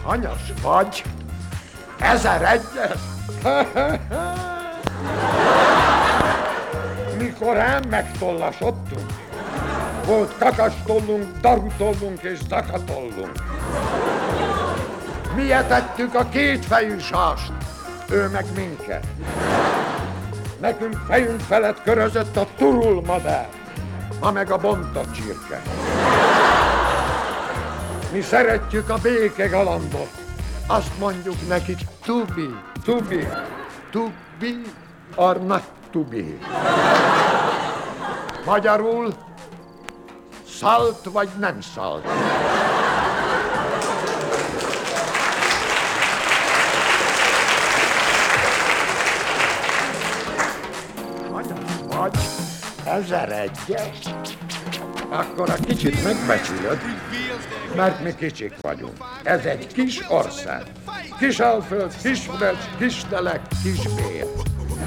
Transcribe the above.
Hanyas vagy? 1001-es? Mikor ám megtollasodtunk, volt kakastollunk, darutollunk és zakatollunk. Mi etettük a kétfejű sást, ő meg minket. Nekünk fejünk felett körözött a turulmadár, ma meg a bontott csirke. Mi szeretjük a békegalambot, azt mondjuk nekik to be or not to be. Magyarul szalt vagy nem szalt. Vagy 1001-es? Akkor a kicsit megbecsülöd, mert mi kicsik vagyunk. Ez egy kis ország. Kisalföld, Kisföld, Kistelek, Kisbér.